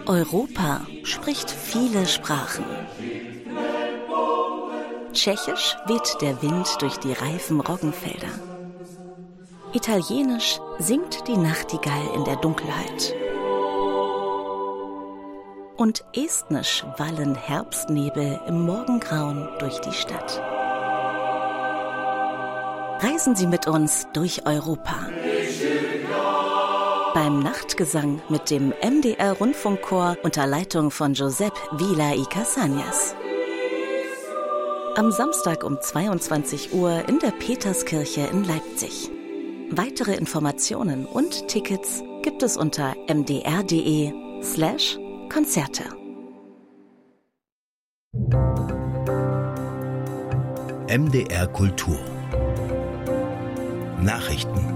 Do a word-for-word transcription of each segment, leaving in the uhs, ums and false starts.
Europa spricht viele Sprachen. Tschechisch weht der Wind durch die reifen Roggenfelder. Italienisch singt die Nachtigall in der Dunkelheit. Und estnisch wallen Herbstnebel im Morgengrauen durch die Stadt. Reisen Sie mit uns durch Europa. Beim Nachtgesang mit dem M D R-Rundfunkchor unter Leitung von Josep Vila y Casañas. Am Samstag um zweiundzwanzig Uhr in der Peterskirche in Leipzig. Weitere Informationen und Tickets gibt es unter mdr.de slash Konzerte. M D R Kultur Nachrichten.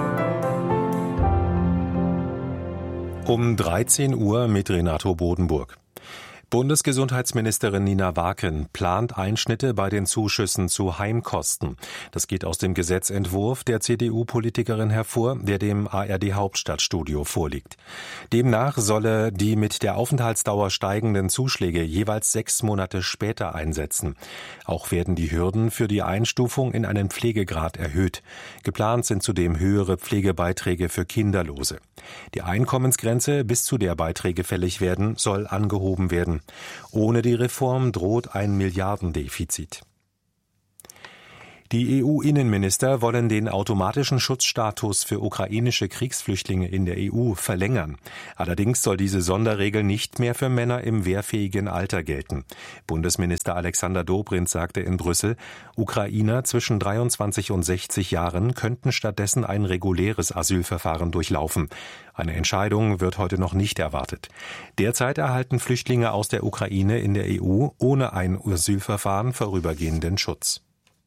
Um dreizehn Uhr mit Renato Bodenburg. Bundesgesundheitsministerin Nina Waken plant Einschnitte bei den Zuschüssen zu Heimkosten. Das geht aus dem Gesetzentwurf der C D U-Politikerin hervor, der dem A R D-Hauptstadtstudio vorliegt. Demnach solle die mit der Aufenthaltsdauer steigenden Zuschläge jeweils sechs Monate später einsetzen. Auch werden die Hürden für die Einstufung in einen Pflegegrad erhöht. Geplant sind zudem höhere Pflegebeiträge für Kinderlose. Die Einkommensgrenze, bis zu der Beiträge fällig werden, soll angehoben werden. Ohne die Reform droht ein Milliardendefizit. Die E U-Innenminister wollen den automatischen Schutzstatus für ukrainische Kriegsflüchtlinge in der E U verlängern. Allerdings soll diese Sonderregel nicht mehr für Männer im wehrfähigen Alter gelten. Bundesminister Alexander Dobrindt sagte in Brüssel, Ukrainer zwischen dreiundzwanzig und sechzig Jahren könnten stattdessen ein reguläres Asylverfahren durchlaufen. Eine Entscheidung wird heute noch nicht erwartet. Derzeit erhalten Flüchtlinge aus der Ukraine in der E U ohne ein Asylverfahren vorübergehenden Schutz.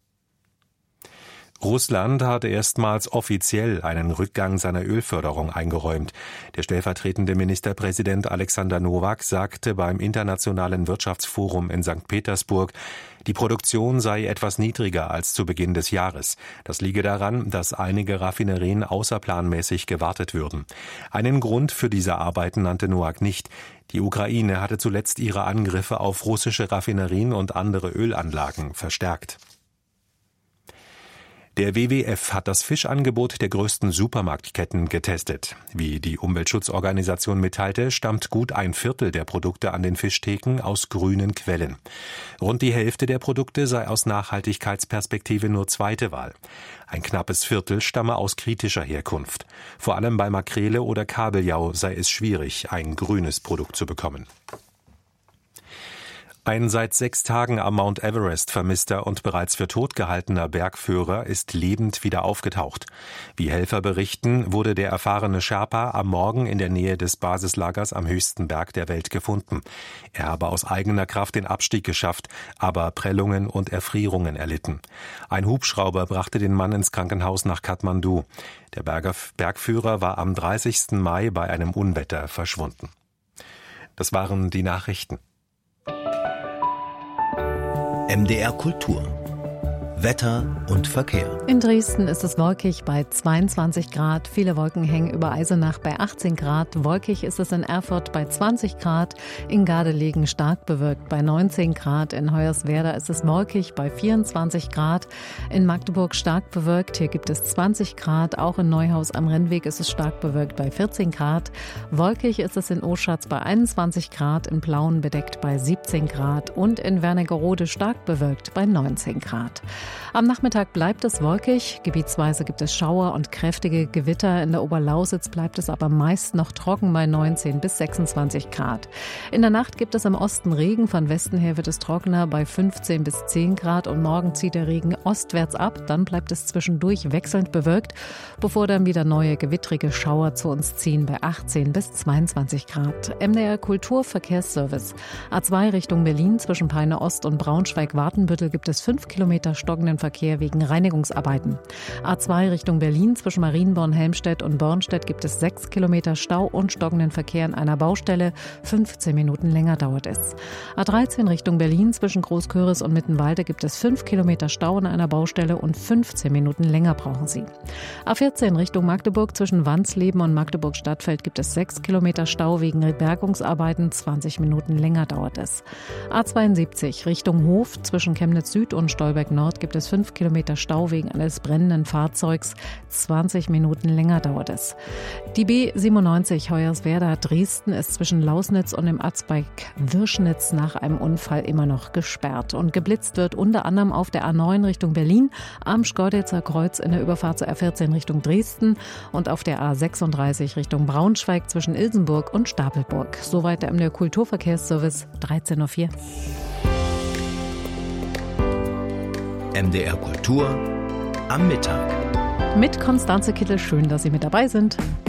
Russland hat erstmals offiziell einen Rückgang seiner Ölförderung eingeräumt. Der stellvertretende Ministerpräsident Alexander Nowak sagte beim Internationalen Wirtschaftsforum in Sankt Petersburg, die Produktion sei etwas niedriger als zu Beginn des Jahres. Das liege daran, dass einige Raffinerien außerplanmäßig gewartet würden. Einen Grund für diese Arbeiten nannte Nowak nicht. Die Ukraine hatte zuletzt ihre Angriffe auf russische Raffinerien und andere Ölanlagen verstärkt. Der W W F hat das Fischangebot der größten Supermarktketten getestet. Wie die Umweltschutzorganisation mitteilte, stammt gut ein Viertel der Produkte an den Fischtheken aus grünen Quellen. Rund die Hälfte der Produkte sei aus Nachhaltigkeitsperspektive nur zweite Wahl. Ein knappes Viertel stamme aus kritischer Herkunft. Vor allem bei Makrele oder Kabeljau sei es schwierig, ein grünes Produkt zu bekommen. Ein seit sechs Tagen am Mount Everest vermisster und bereits für tot gehaltener Bergführer ist lebend wieder aufgetaucht. Wie Helfer berichten, wurde der erfahrene Sherpa am Morgen in der Nähe des Basislagers am höchsten Berg der Welt gefunden. Er habe aus eigener Kraft den Abstieg geschafft, aber Prellungen und Erfrierungen erlitten. Ein Hubschrauber brachte den Mann ins Krankenhaus nach Kathmandu. Der Bergführer war am dreißigsten Mai bei einem Unwetter verschwunden. Das waren die Nachrichten. M D R Kultur. Wetter und Verkehr. In Dresden ist es wolkig bei zweiundzwanzig Grad. Viele Wolken hängen über Eisenach bei achtzehn Grad. Wolkig ist es in Erfurt bei zwanzig Grad. In Gardelegen stark bewölkt bei neunzehn Grad. In Hoyerswerda ist es wolkig bei vierundzwanzig Grad. In Magdeburg stark bewölkt. Hier gibt es zwanzig Grad. Auch in Neuhaus am Rennweg ist es stark bewölkt bei vierzehn Grad. Wolkig ist es in Oschatz bei einundzwanzig Grad. In Plauen bedeckt bei siebzehn Grad. Und in Wernigerode stark bewölkt bei neunzehn Grad. Am Nachmittag bleibt es wolkig, gebietsweise gibt es Schauer und kräftige Gewitter. In der Oberlausitz bleibt es aber meist noch trocken bei neunzehn bis sechsundzwanzig Grad. In der Nacht gibt es im Osten Regen, von Westen her wird es trockener bei fünfzehn bis zehn Grad und morgen zieht der Regen ostwärts ab. Dann bleibt es zwischendurch wechselnd bewölkt, bevor dann wieder neue gewittrige Schauer zu uns ziehen bei achtzehn bis zweiundzwanzig Grad. M D R Kulturverkehrsservice. A zwei Richtung Berlin zwischen Peine Ost und Braunschweig-Wartenbüttel gibt es fünf Kilometer Stock stockenden Verkehr wegen Reinigungsarbeiten. A zwei Richtung Berlin zwischen Marienborn-Helmstedt und Bornstedt gibt es sechs Kilometer Stau und stockenden Verkehr an einer Baustelle. fünfzehn Minuten länger dauert es. A dreizehn Richtung Berlin zwischen Großköris und Mittenwalde gibt es fünf Kilometer Stau an einer Baustelle und fünfzehn Minuten länger brauchen Sie. A vierzehn Richtung Magdeburg zwischen Wansleben und Magdeburg-Stadtfeld gibt es sechs Kilometer Stau wegen Bergungsarbeiten. zwanzig Minuten länger dauert es. A zweiundsiebzig Richtung Hof zwischen Chemnitz Süd und Stolberg Nord gibt es fünf Kilometer Stau wegen eines brennenden Fahrzeugs. zwanzig Minuten länger dauert es. Die B siebenundneunzig Hoyerswerda-Dresden ist zwischen Lausnitz und dem Atzberg Wirschnitz nach einem Unfall immer noch gesperrt. Und geblitzt wird unter anderem auf der A neun Richtung Berlin, am Schkeuditzer Kreuz in der Überfahrt zur R vierzehn Richtung Dresden und auf der A sechsunddreißig Richtung Braunschweig zwischen Ilsenburg und Stapelburg. Soweit der M D R Kulturverkehrsservice, dreizehn Uhr vier. M D R Kultur am Mittag. Mit Konstanze Kittel, schön, dass Sie mit dabei sind.